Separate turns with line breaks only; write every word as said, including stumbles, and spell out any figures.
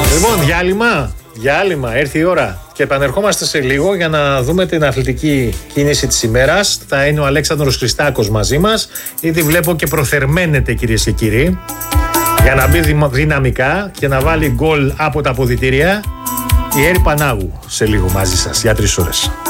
Λοιπόν, διάλειμμα, διάλειμμα, έρθει η ώρα και επανερχόμαστε σε λίγο για να δούμε την αθλητική κίνηση της ημέρας. Θα είναι ο Αλέξανδρος Χριστάκος μαζί μας. Ήδη βλέπω και προθερμαίνεται, κυρίες και κύριοι, για να μπει δυναμικά και να βάλει γκολ από τα αποδυτήρια η Έρη Πανάγου σε λίγο μαζί σας για τρεις ώρες.